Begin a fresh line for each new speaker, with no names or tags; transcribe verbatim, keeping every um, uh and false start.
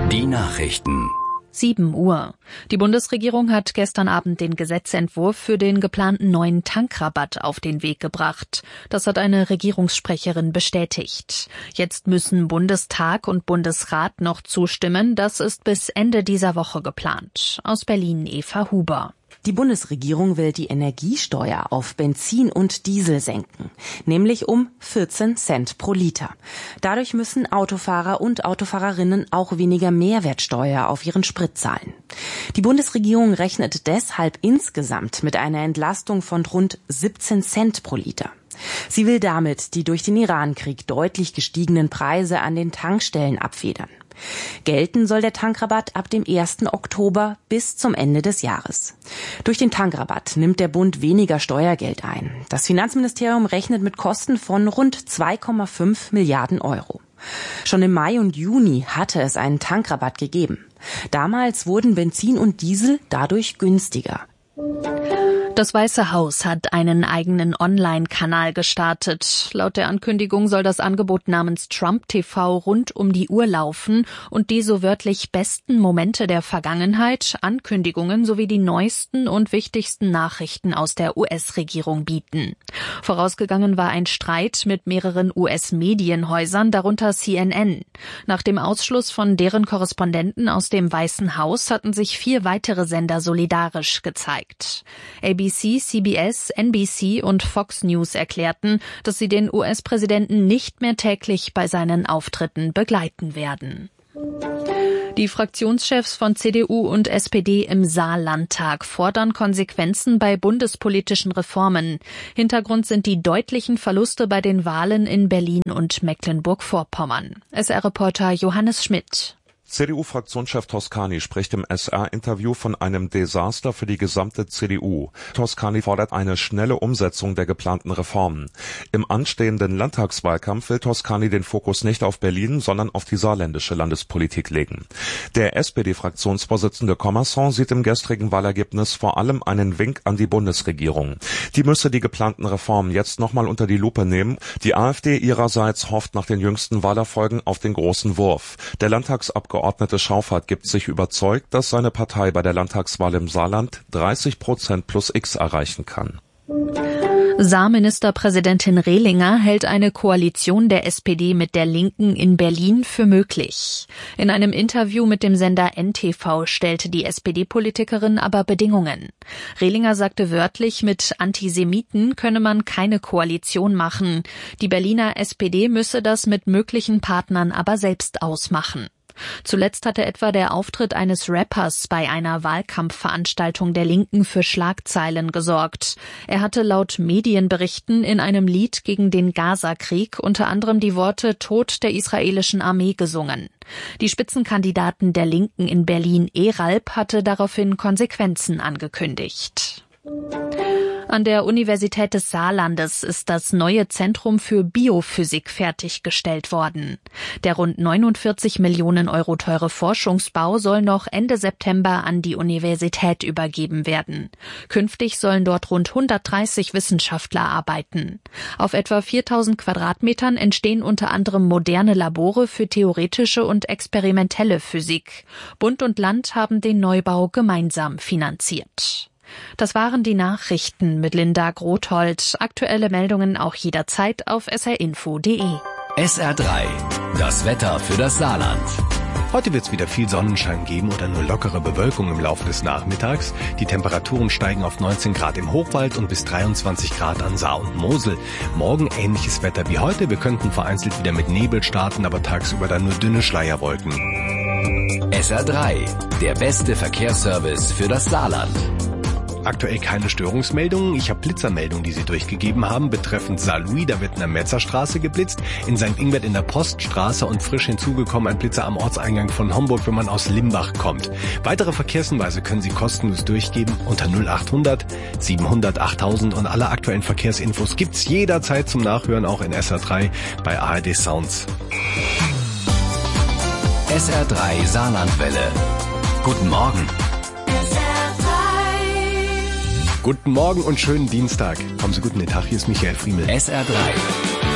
Die Nachrichten.
sieben Uhr. Die Bundesregierung hat gestern Abend den Gesetzentwurf für den geplanten neuen Tankrabatt auf den Weg gebracht. Das hat eine Regierungssprecherin bestätigt. Jetzt müssen Bundestag und Bundesrat noch zustimmen. Das ist bis Ende dieser Woche geplant. Aus Berlin Eva Huber.
Die Bundesregierung will die Energiesteuer auf Benzin und Diesel senken, nämlich um vierzehn Cent pro Liter. Dadurch müssen Autofahrer und Autofahrerinnen auch weniger Mehrwertsteuer auf ihren Sprit zahlen. Die Bundesregierung rechnet deshalb insgesamt mit einer Entlastung von rund siebzehn Cent pro Liter. Sie will damit die durch den Irankrieg deutlich gestiegenen Preise an den Tankstellen abfedern. Gelten soll der Tankrabatt ab dem ersten Oktober bis zum Ende des Jahres. Durch den Tankrabatt nimmt der Bund weniger Steuergeld ein. Das Finanzministerium rechnet mit Kosten von rund zwei Komma fünf Milliarden Euro. Schon im Mai und Juni hatte es einen Tankrabatt gegeben. Damals wurden Benzin und Diesel dadurch günstiger.
Das Weiße Haus hat einen eigenen Online-Kanal gestartet. Laut der Ankündigung soll das Angebot namens Trump T V rund um die Uhr laufen und die so wörtlich besten Momente der Vergangenheit, Ankündigungen sowie die neuesten und wichtigsten Nachrichten aus der U S-Regierung bieten. Vorausgegangen war ein Streit mit mehreren U S-Medienhäusern, darunter C N N. Nach dem Ausschluss von deren Korrespondenten aus dem Weißen Haus hatten sich vier weitere Sender solidarisch gezeigt. A B C, C B S, N B C und Fox News erklärten, dass sie den U S-Präsidenten nicht mehr täglich bei seinen Auftritten begleiten werden. Die Fraktionschefs von C D U und S P D im Saarlandtag fordern Konsequenzen bei bundespolitischen Reformen. Hintergrund sind die deutlichen Verluste bei den Wahlen in Berlin und Mecklenburg-Vorpommern. S R-Reporter Johannes Schmidt.
C D U-Fraktionschef Toscani spricht im S R-Interview von einem Desaster für die gesamte C D U. Toscani fordert eine schnelle Umsetzung der geplanten Reformen. Im anstehenden Landtagswahlkampf will Toscani den Fokus nicht auf Berlin, sondern auf die saarländische Landespolitik legen. Der S P D-Fraktionsvorsitzende Commerson sieht im gestrigen Wahlergebnis vor allem einen Wink an die Bundesregierung. Die müsse die geplanten Reformen jetzt nochmal unter die Lupe nehmen. Die AfD ihrerseits hofft nach den jüngsten Wahlerfolgen auf den großen Wurf. Der Landtagsabgeordnete Abgeordnete Schauffert gibt sich überzeugt, dass seine Partei bei der Landtagswahl im Saarland dreißig Prozent plus X erreichen kann.
Saarministerpräsidentin Rehlinger hält eine Koalition der S P D mit der Linken in Berlin für möglich. In einem Interview mit dem Sender N T V stellte die S P D-Politikerin aber Bedingungen. Rehlinger sagte wörtlich, mit Antisemiten könne man keine Koalition machen. Die Berliner S P D müsse das mit möglichen Partnern aber selbst ausmachen. Zuletzt hatte etwa der Auftritt eines Rappers bei einer Wahlkampfveranstaltung der Linken für Schlagzeilen gesorgt. Er hatte laut Medienberichten in einem Lied gegen den Gaza-Krieg unter anderem die Worte Tod der israelischen Armee gesungen. Die Spitzenkandidaten der Linken in Berlin, Eralb, hatte daraufhin Konsequenzen angekündigt. An der Universität des Saarlandes ist das neue Zentrum für Biophysik fertiggestellt worden. Der rund neunundvierzig Millionen Euro teure Forschungsbau soll noch Ende September an die Universität übergeben werden. Künftig sollen dort rund hundertdreißig Wissenschaftler arbeiten. Auf etwa viertausend Quadratmetern entstehen unter anderem moderne Labore für theoretische und experimentelle Physik. Bund und Land haben den Neubau gemeinsam finanziert. Das waren die Nachrichten mit Linda Grothold. Aktuelle Meldungen auch jederzeit auf s r info punkt d e.
S R drei. Das Wetter für das Saarland.
Heute wird es wieder viel Sonnenschein geben oder nur lockere Bewölkung im Laufe des Nachmittags. Die Temperaturen steigen auf neunzehn Grad im Hochwald und bis dreiundzwanzig Grad an Saar und Mosel. Morgen ähnliches Wetter wie heute. Wir könnten vereinzelt wieder mit Nebel starten, aber tagsüber dann nur dünne Schleierwolken.
S R drei. Der beste Verkehrsservice für das Saarland.
Aktuell keine Störungsmeldungen. Ich habe Blitzermeldungen, die Sie durchgegeben haben, betreffend Saarlouis. Da wird in der Metzerstraße geblitzt, in Sankt Ingbert in der Poststraße und frisch hinzugekommen ein Blitzer am Ortseingang von Homburg, wenn man aus Limbach kommt. Weitere Verkehrshinweise können Sie kostenlos durchgeben unter null achthundert siebenhundert achttausend und alle aktuellen Verkehrsinfos gibt's jederzeit zum Nachhören auch in S R drei bei A R D Sounds.
S R drei Saarlandwelle. Guten Morgen.
Guten Morgen und schönen Dienstag. Kommen Sie gut in den Tag, hier ist Michael Friemel.
S R drei.